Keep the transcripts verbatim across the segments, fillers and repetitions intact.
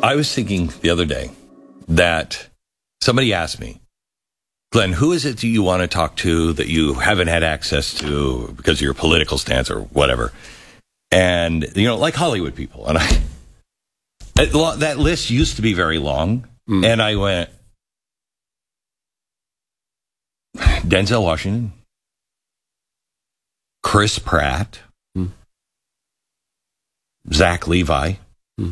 I was thinking the other day that somebody asked me, Glenn, who is it that you want to talk to that you haven't had access to because of your political stance or whatever? And, you know, like Hollywood people. And I, that list used to be very long. Mm. And I went, Denzel Washington, Chris Pratt, mm. Zach Levi. Mm.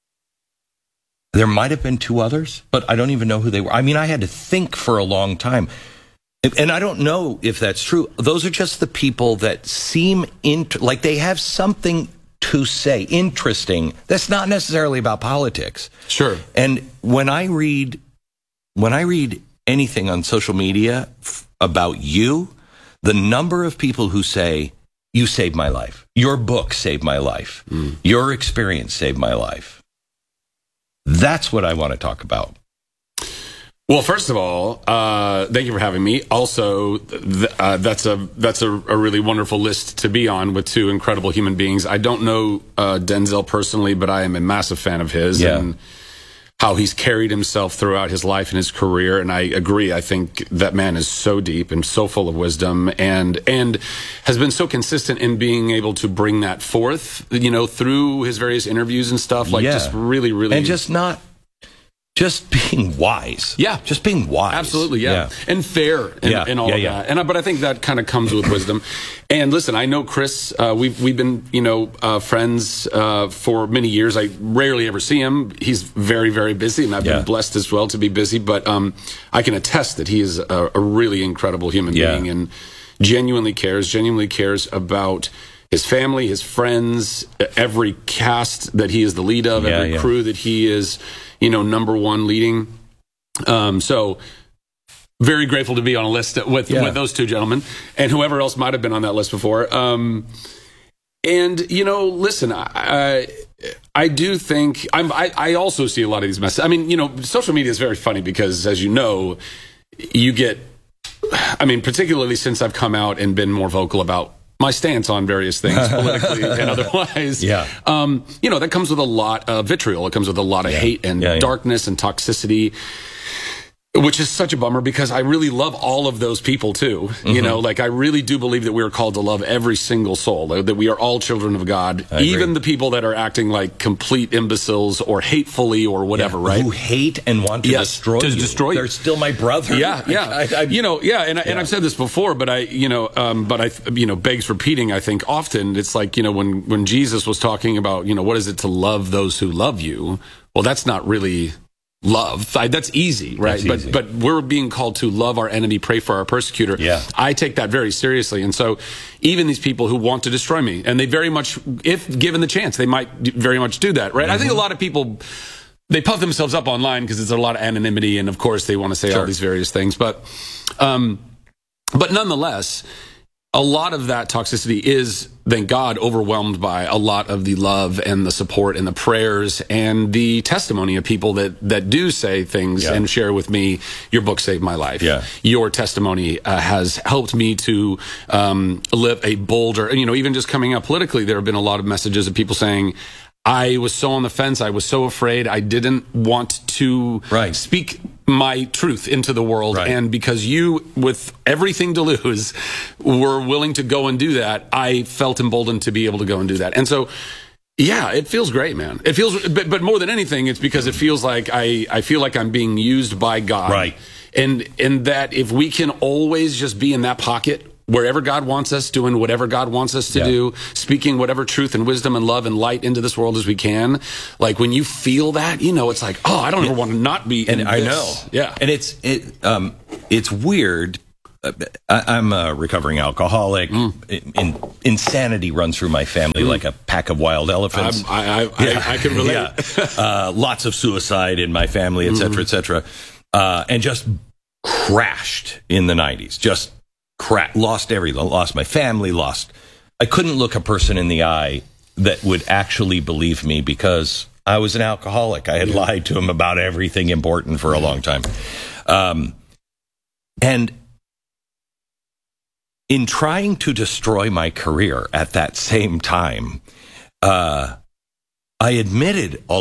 There might have been two others, but I don't even know who they were. I mean, I had to think for a long time. And I don't know if that's true. Those are just the people that seem int- like they have something to say, interesting. That's not necessarily about politics. Sure. And when I read, when I read anything on social media f- about you, the number of people who say, you saved my life, your book saved my life, mm. your experience saved my life. That's what I want to talk about. Well, first of all, uh, thank you for having me. Also, th- uh, that's a that's a, a really wonderful list to be on with two incredible human beings. I don't know uh, Denzel personally, but I am a massive fan of his yeah. and how he's carried himself throughout his life and his career. And I agree. I think that man is so deep and so full of wisdom, and and has been so consistent in being able to bring that forth, you know, through his various interviews and stuff. Like, yeah. just really, really, and just not. Just being wise. Yeah. Just being wise. Absolutely, yeah. yeah. And fair and, yeah. and all yeah, of yeah. that. And, but I think that kind of comes with wisdom. And listen, I know Chris, uh, we've, we've been, you know, uh, friends uh, for many years. I rarely ever see him. He's very, very busy, and I've yeah. been blessed as well to be busy. But um, I can attest that he is a, a really incredible human yeah. being and genuinely cares, genuinely cares about his family, his friends, every cast that he is the lead of, yeah, every yeah. crew that he is, you know, number one leading. Um, so very grateful to be on a list with, yeah. with those two gentlemen and whoever else might have been on that list before. Um, and, you know, listen, I, I do think I'm, I, I also see a lot of these messages. I mean, you know, social media is very funny because, as you know, you get, I mean, particularly since I've come out and been more vocal about my stance on various things politically and otherwise. Yeah. Um, you know, that comes with a lot of vitriol. It comes with a lot of yeah. hate and yeah, yeah. darkness and toxicity, which is such a bummer because I really love all of those people too. Mm-hmm. You know, like I really do believe that we are called to love every single soul, that we are all children of God, I even agree. the people that are acting like complete imbeciles or hatefully or whatever, yeah. right? Who hate and want to yes, destroy to you. destroy you. They're still my brother. Yeah, yeah. I, I, I, you know, yeah, and, yeah. and I've said this before, but I, you know, um, but I, you know, begs repeating. I think often it's like, you know, when when Jesus was talking about, you know, what is it to love those who love you? Well, that's not really love. That's easy, right? That's but easy. but we're being called to love our enemy, pray for our persecutor. Yeah. I take that very seriously. And so even these people who want to destroy me, and they very much, if given the chance, they might very much do that, right? Mm-hmm. I think a lot of people, they puff themselves up online because there's a lot of anonymity, and of course they want to say sure. all these various things. But um, but nonetheless, a lot of that toxicity is, thank God, overwhelmed by a lot of the love and the support and the prayers and the testimony of people that, that do say things yeah. and share with me, your book saved my life. Yeah. Your testimony uh, has helped me to um, live a bolder, you know, even just coming out politically, there have been a lot of messages of people saying, I was so on the fence. I was so afraid. I didn't want to right. speak my truth into the world. Right. And because you, with everything to lose, were willing to go and do that, I felt emboldened to be able to go and do that. And so, yeah, it feels great, man. It feels, but, but more than anything, it's because it feels like I, I feel like I'm being used by God. Right. And, and that if we can always just be in that pocket, wherever God wants us, doing whatever God wants us to yeah. do, speaking whatever truth and wisdom and love and light into this world as we can. Like when you feel that, you know, it's like, oh, I don't ever want to not be in and I this. know. Yeah. And it's, it, um, it's weird. I, I'm a recovering alcoholic. Mm. In, insanity runs through my family mm. like a pack of wild elephants. I'm, I, I, yeah. I, I can relate. yeah. uh, lots of suicide in my family, et cetera, mm. et cetera. Uh, and just crashed in the nineties. Just Cra- lost everything, lost my family, lost. I couldn't look a person in the eye that would actually believe me because I was an alcoholic. I had yeah. lied to him about everything important for a long time. Um, and in trying to destroy my career at that same time, uh, I admitted all